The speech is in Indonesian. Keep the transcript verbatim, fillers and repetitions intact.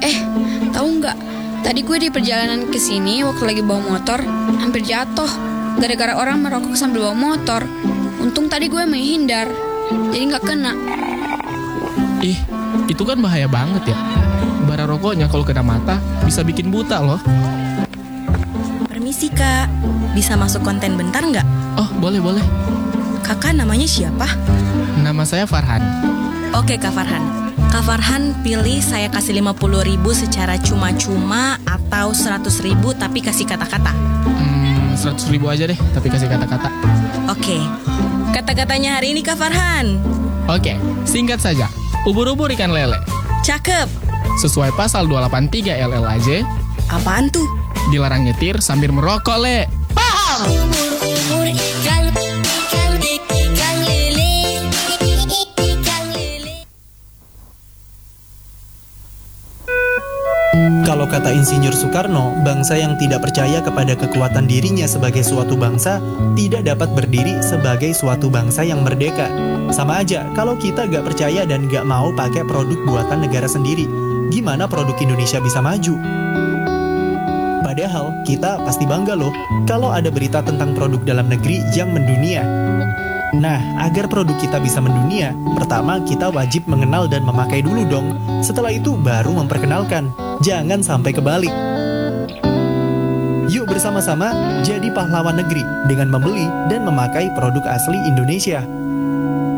Eh, tahu nggak? Tadi gue di perjalanan ke sini waktu lagi bawa motor, hampir jatuh gara-gara orang merokok sambil bawa motor. Untung tadi gue menghindar, jadi nggak kena. Ih, itu kan bahaya banget ya. Bara rokoknya kalau kena mata bisa bikin buta loh. Permisi kak, bisa masuk konten bentar nggak? Oh, boleh-boleh. Kakak namanya siapa? Nama saya Farhan. Oke Kak Farhan. Kak Farhan pilih saya kasih lima puluh ribu secara cuma-cuma atau seratus ribu tapi kasih kata-kata. Hmm, seratus ribu aja deh, tapi kasih kata-kata. Oke, kata-katanya hari ini Kak Farhan. Oke, singkat saja. Ubur-ubur ikan lele. Cakep. Sesuai pasal dua delapan tiga L L A J, Apaan tuh? dilarang nyetir sambil merokok, Le. Paham? Ubur-ubur ikan, ikan, ikan lele, ikan lele. Kalau kata Insinyur Soekarno, bangsa yang tidak percaya kepada kekuatan dirinya sebagai suatu bangsa tidak dapat berdiri sebagai suatu bangsa yang merdeka. Sama aja, kalau kita gak percaya dan gak mau pakai produk buatan negara sendiri, gimana produk Indonesia bisa maju? Padahal kita pasti bangga loh kalau ada berita tentang produk dalam negeri yang mendunia. Nah, agar produk kita bisa mendunia, pertama kita wajib mengenal dan memakai dulu dong. Setelah itu baru memperkenalkan. Jangan sampai kebalik. Yuk bersama-sama jadi pahlawan negeri dengan membeli dan memakai produk asli Indonesia.